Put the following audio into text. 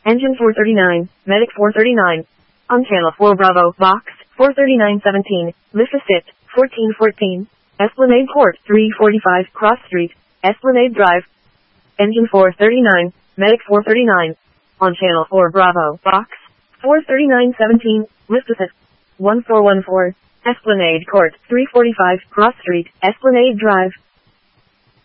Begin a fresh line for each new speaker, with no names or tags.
Engine 439, Medic 439. On Channel 4 Bravo, Box 43917, lift assist 1414. Esplanade Court 345 Cross Street, Esplanade Drive. Engine 439, Medic 439. On Channel 4 Bravo, Box 43917, lift assist 1414. Esplanade Court 345 Cross Street, Esplanade Drive.